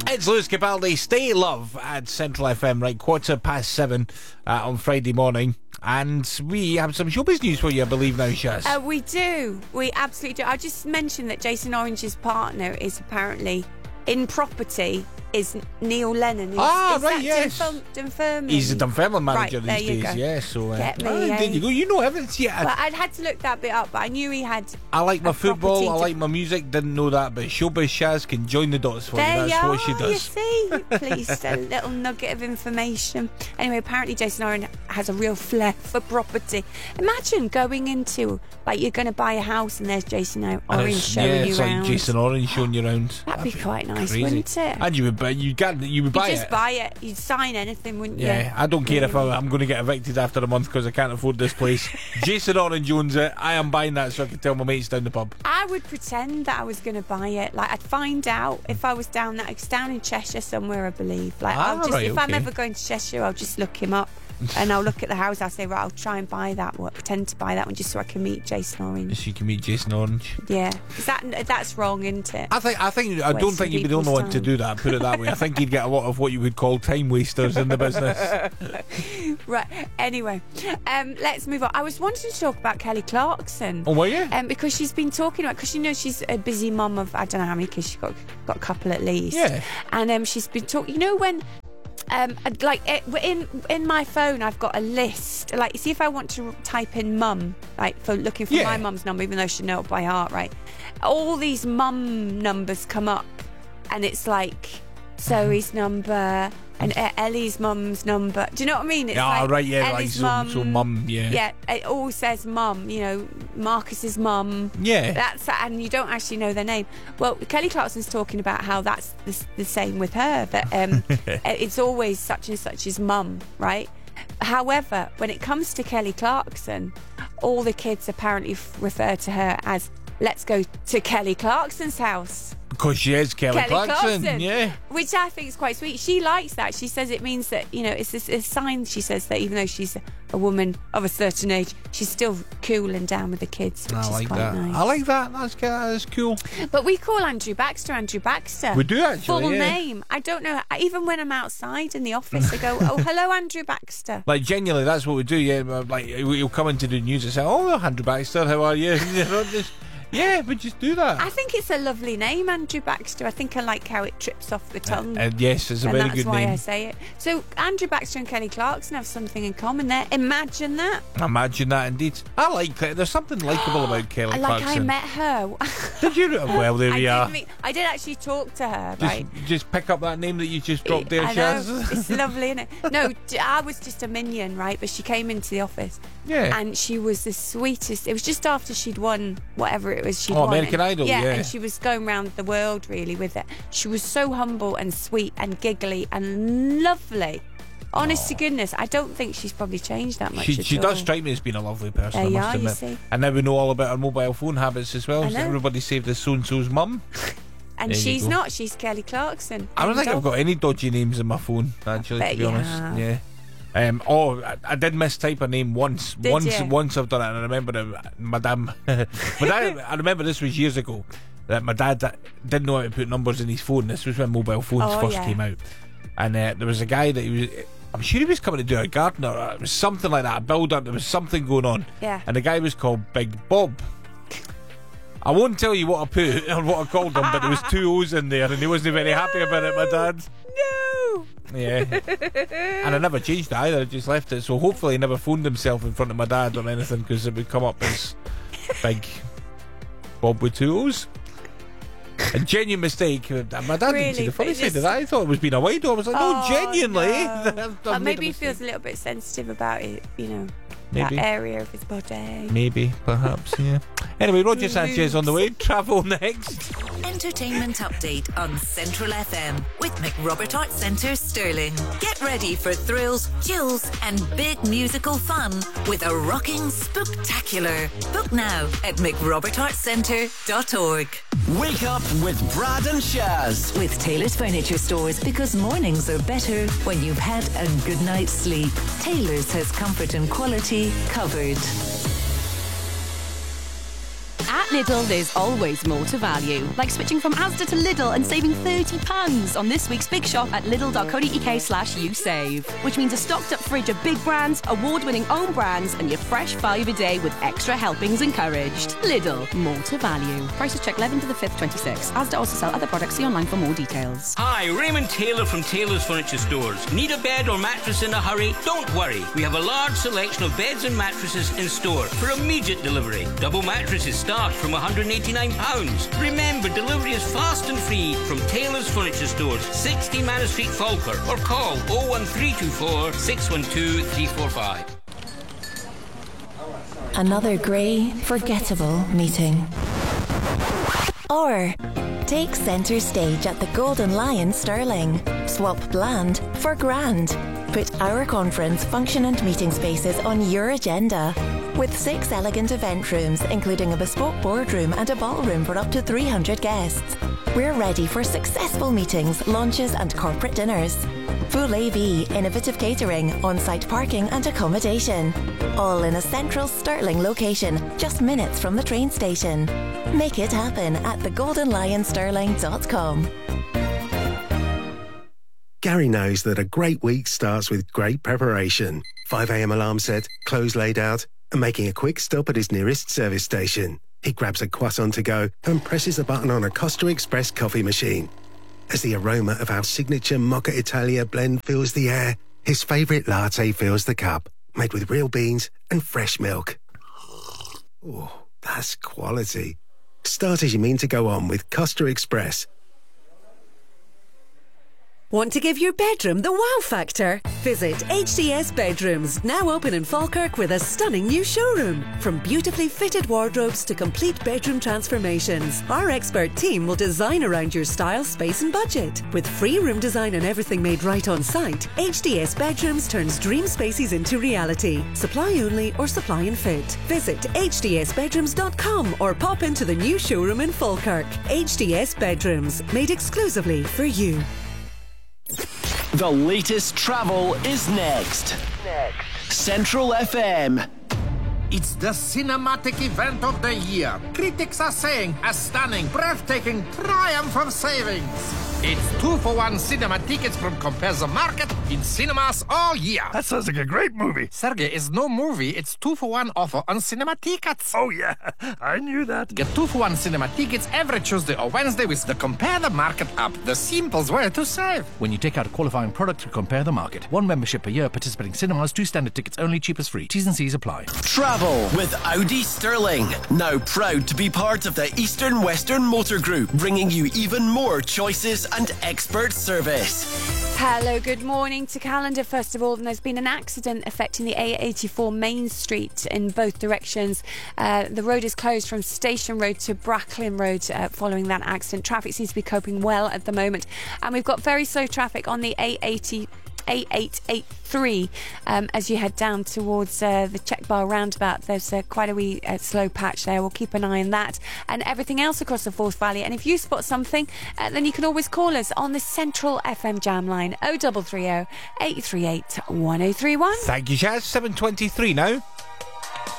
It's Lewis Capaldi, Stay Love at Central FM, right, 7:15 on Friday morning. And we have some showbiz news for you, I believe now, Shaz. We do. We absolutely do. I just mentioned that Jason Orange's partner is apparently in property is Neil Lennon. Dunfermline? He's a Dunfermline manager right, these days, yeah. So, Get me, there you go. You know everything. Yeah, well, I'd had to look that bit up, but I knew he had. I like my football, I like my music, didn't know that, but showbiz Shaz can join the dots for you. That's what she does. You see? Please, a little nugget of information. Anyway, apparently Jason Orange has a real flair for property. Imagine going into, like, you're going to buy a house and there's Jason Orange showing you around. Like Jason Orange showing you around. That'd be quite nice, crazy. wouldn't it? And you would buy it. Just buy it. You'd sign anything, wouldn't you? Yeah, I don't care if I'm going to get evicted after a month because I can't afford this place. Jason Orange owns it. I am buying that so I can tell my mates down the pub. I would pretend that I was going to buy it. Like, I'd find out if I was down in Cheshire somewhere, I believe. Like, if I'm ever going to Cheshire, I'll just look him up. And I'll look at the house. I'll say, right, I'll try and buy that one. Pretend to buy that one just so I can meet Jason Orange. So you can meet Jason Orange. Yeah, that's wrong, isn't it? I don't think you'd be the only one to do that. Put it that way. I think you'd get a lot of what you would call time wasters in the business. Right. Anyway, let's move on. I was wanting to talk about Kelly Clarkson. Oh, were you? Because she's been talking about, because she's a busy mum of, I don't know how many kids she's got a couple at least. Yeah. And she's been talking. You know when. In my phone I've got a list, like, see if I want to type in mum, like, for looking for my mum's number, even though she know it by heart, right, all these mum numbers come up and it's like Zoe's number and Ellie's mum's number. Do you know what I mean? It's Ellie's mum. So mum, Yeah, it all says mum, Marcus's mum. Yeah. And you don't actually know their name. Well, Kelly Clarkson's talking about how that's the same with her, that it's always such and such's mum, right? However, when it comes to Kelly Clarkson, all the kids apparently refer to her as, let's go to Kelly Clarkson's house. Because she is Kelly Clarkson, yeah. Which I think is quite sweet. She likes that. She says it means that, it's a sign, she says, that even though she's a woman of a certain age, she's still cool and down with the kids, which is quite nice. I like that. That's cool. But we call Andrew Baxter. We do, actually, full name. I don't know. Even when I'm outside in the office, I go, oh, hello, Andrew Baxter. Like, genuinely, that's what we do, yeah. Like, you'll come into the news and say, oh, Andrew Baxter, how are you? Yeah, but just do that. I think it's a lovely name, Andrew Baxter. I think I like how it trips off the tongue. Yes, it's a very good name. That's why I say it. So Andrew Baxter and Kelly Clarkson have something in common there. Imagine that. Imagine that, indeed. I like that. There's something likeable about Kelly Clarkson. Like, I met her. Did you? Well, there we are. I did actually talk to her, right? Just pick up that name that you just dropped there, Shaz. It's lovely, isn't it? No, I was just a minion, right? But she came into the office. Yeah. And she was the sweetest. It was just after she'd won whatever it was she'd won. American Idol, yeah. And she was going around the world, really, with it. She was so humble and sweet and giggly and lovely. Honest to goodness, I don't think she's probably changed that much. She does strike me as being a lovely person, I must admit. See. And now we know all about her mobile phone habits as well. So everybody saved as so-and-so's mum. And she's not. She's Kelly Clarkson. I don't think I've got any dodgy names in my phone, actually, to be honest. Yeah. I did mistype her name once. Once I've done it, and I remember Madame. I remember this was years ago. That my dad didn't know how to put numbers in his phone. This was when mobile phones first came out, and there was a guy that I'm sure he was coming to do a garden, or it was something like that, a build-up. There was something going on, and the guy was called Big Bob. I won't tell you what I put or what I called him, but there was 2 O's in there, and he wasn't very happy about it, my dad. No. Yeah. And I never changed it either, I just left it. So hopefully he never phoned himself in front of my dad or anything, because it would come up as Big Bob with 2 O's. A genuine mistake. My dad didn't see the funny side of that. I thought it was being a widow. I was like, no, genuinely. No. Maybe he feels a little bit sensitive about it, Maybe. That area of his body. Maybe, perhaps, yeah. Anyway, Roger Sanchez on the way. Travel next. Entertainment update on Central FM with McRobert Arts Centre Stirling. Get ready for thrills, chills and big musical fun with a rocking spooktacular. Book now at mcrobertartscentre.org. Wake up with Brad and Shaz. With Taylor's Furniture Stores, because mornings are better when you've had a good night's sleep. Taylor's has comfort and quality covered. At Lidl, there's always more to value. Like switching from Asda to Lidl and saving £30 on this week's big shop at lidl.co.uk/usave. Which means a stocked up fridge of big brands, award-winning own brands, and your fresh 5 a day with extra helpings encouraged. Lidl, more to value. Prices check 11 to the 5th, 26. Asda also sell other products. See online for more details. Hi, Raymond Taylor from Taylor's Furniture Stores. Need a bed or mattress in a hurry? Don't worry. We have a large selection of beds and mattresses in store for immediate delivery. Double mattresses start from £189. Remember, delivery is fast and free from Taylor's Furniture Stores, 60 Manor Street, Falkirk, or call 01324 612 345. Another grey, forgettable meeting. Or take centre stage at the Golden Lion Stirling. Swap bland for grand. Put our conference, function and meeting spaces on your agenda. With 6 elegant event rooms, including a bespoke boardroom and a ballroom for up to 300 guests. We're ready for successful meetings, launches and corporate dinners. Full AV, innovative catering, on-site parking and accommodation. All in a central Stirling location, just minutes from the train station. Make it happen at thegoldenlionstirling.com. Gary knows that a great week starts with great preparation. 5 a.m. alarm set, clothes laid out, and making a quick stop at his nearest service station. He grabs a croissant to go and presses a button on a Costa Express coffee machine. As the aroma of our signature Mocha Italia blend fills the air, his favourite latte fills the cup, made with real beans and fresh milk. Oh, that's quality. Start as you mean to go on with Costa Express. Want to give your bedroom the wow factor? Visit HDS Bedrooms, now open in Falkirk with a stunning new showroom. From beautifully fitted wardrobes to complete bedroom transformations, our expert team will design around your style, space and budget. With free room design and everything made right on site, HDS Bedrooms turns dream spaces into reality. Supply only or supply and fit. Visit hdsbedrooms.com or pop into the new showroom in Falkirk. HDS Bedrooms, made exclusively for you. The latest travel is next. Central FM. It's the cinematic event of the year. Critics are saying a stunning, breathtaking triumph of savings. It's 2-for-1 cinema tickets from Compare the Market in cinemas all year. That sounds like a great movie. Sergey, it's no movie. It's 2-for-1 offer on cinema tickets. Oh, yeah. I knew that. Get 2-for-1 cinema tickets every Tuesday or Wednesday with the Compare the Market app. The simplest way to save. When you take out a qualifying product to Compare the Market. 1 membership per year, participating cinemas, 2 standard tickets only, cheapest free. T's and C's apply. Travel with Audi Stirling. Now proud to be part of the Eastern Western Motor Group, bringing you even more choices and expert service. Hello, good morning to Calendar. First of all, there's been an accident affecting the A84 Main Street in both directions. The road is closed from Station Road to Bracklin Road following that accident. Traffic seems to be coping well at the moment. And we've got very slow traffic on the A883 as you head down towards the Check Bar roundabout. There's quite a wee slow patch there. We'll keep an eye on that and everything else across the Forth Valley. And if you spot something, then you can always call us on the Central FM Jam line 0330 838 1031. Thank you, Shaz. 7:23 now.